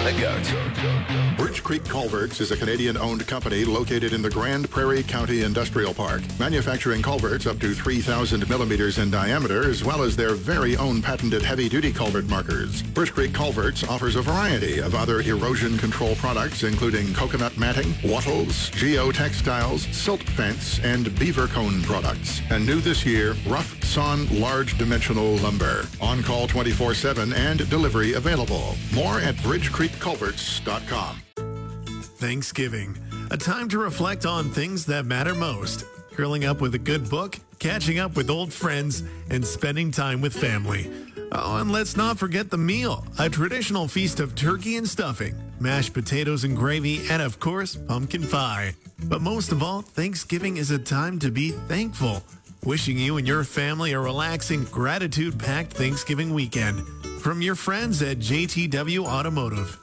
The GOAT. Birch Creek Culverts is a Canadian-owned company located in the Grand Prairie County Industrial Park, manufacturing culverts up to 3,000 millimeters in diameter, as well as their very own patented heavy-duty culvert markers. Birch Creek Culverts offers a variety of other erosion control products, including coconut matting, wattles, geotextiles, silt fence, and beaver cone products. And new this year, rough sawn large dimensional lumber. On-call 24/7 and delivery available. More at bridgecreekculverts.com. Thanksgiving, a time to reflect on things that matter most. Curling up with a good book, catching up with old friends, and spending time with family. Oh, and let's not forget the meal, a traditional feast of turkey and stuffing, mashed potatoes and gravy, and of course, pumpkin pie. But most of all, Thanksgiving is a time to be thankful. Wishing you and your family a relaxing, gratitude-packed Thanksgiving weekend. From your friends at JTW Automotive.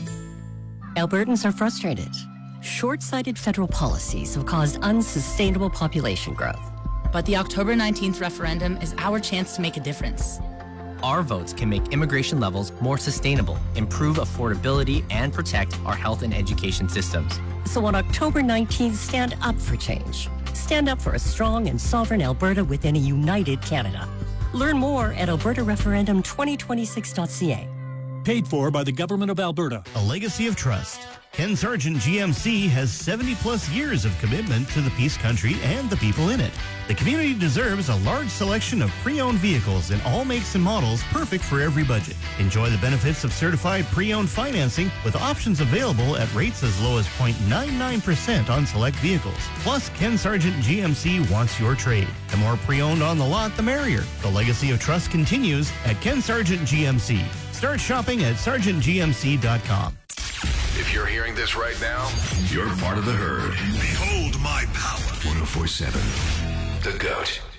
Albertans are frustrated. Short-sighted federal policies have caused unsustainable population growth. But the October 19th referendum is our chance to make a difference. Our votes can make immigration levels more sustainable, improve affordability, and protect our health and education systems. So on October 19th, stand up for change. Stand up for a strong and sovereign Alberta within a united Canada. Learn more at albertareferendum2026.ca. Paid for by the Government of Alberta. A legacy of trust. Ken Sargent GMC has 70-plus years of commitment to the Peace Country and the people in it. The community deserves a large selection of pre-owned vehicles in all makes and models, perfect for every budget. Enjoy the benefits of certified pre-owned financing with options available at rates as low as 0.99% on select vehicles. Plus, Ken Sargent GMC wants your trade. The more pre-owned on the lot, the merrier. The legacy of trust continues at Ken Sargent GMC. Start shopping at sargentgmc.com. If you're hearing this right now, you're part of the herd. Behold my power. 104.7. The GOAT.